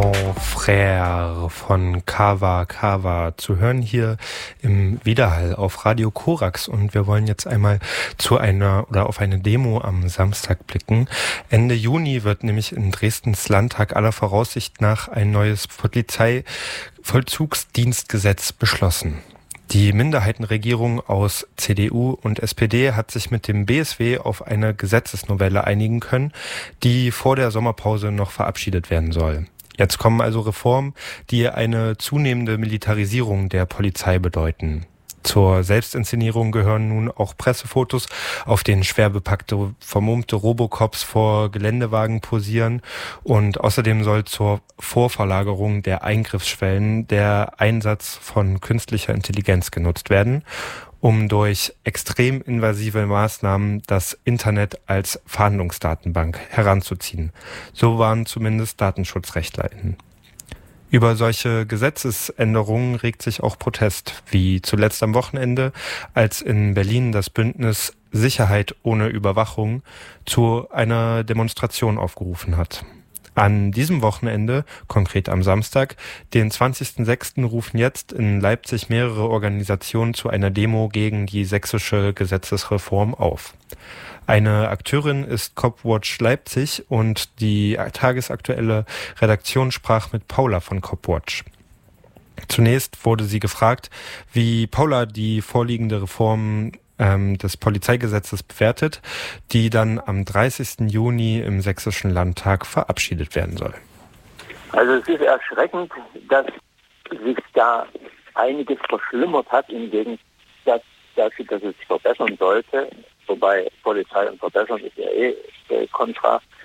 Frère von Kawa Kawa zu hören hier im Widerhall auf Radio Korax, und wir wollen jetzt einmal auf eine Demo am Samstag blicken. Ende Juni wird nämlich in Dresdens Landtag aller Voraussicht nach ein neues Polizeivollzugsdienstgesetz beschlossen. Die Minderheitenregierung aus CDU und SPD hat sich mit dem BSW auf eine Gesetzesnovelle einigen können, die vor der Sommerpause noch verabschiedet werden soll. Jetzt kommen also Reformen, die eine zunehmende Militarisierung der Polizei bedeuten. Zur Selbstinszenierung gehören nun auch Pressefotos, auf denen schwer bepackte, vermummte Robocops vor Geländewagen posieren, und außerdem soll zur Vorverlagerung der Eingriffsschwellen der Einsatz von künstlicher Intelligenz genutzt werden, um durch extrem invasive Maßnahmen das Internet als Verhandlungsdatenbank heranzuziehen. So waren zumindest DatenschutzrechtlerInnen. Über solche Gesetzesänderungen regt sich auch Protest, wie zuletzt am Wochenende, als in Berlin das Bündnis Sicherheit ohne Überwachung zu einer Demonstration aufgerufen hat. An diesem Wochenende, konkret am Samstag, den 20.06., rufen jetzt in Leipzig mehrere Organisationen zu einer Demo gegen die sächsische Gesetzesreform auf. Eine Akteurin ist Copwatch Leipzig, und die tagesaktuelle Redaktion sprach mit Paula von Copwatch. Zunächst wurde sie gefragt, wie Paula die vorliegende Reform des Polizeigesetzes bewertet, die dann am 30. Juni im Sächsischen Landtag verabschiedet werden soll. Also es ist erschreckend, dass sich da einiges verschlimmert hat, im Gegensatz dafür, dass es sich verbessern sollte. Wobei Polizei und Verbessern ist ja kontra.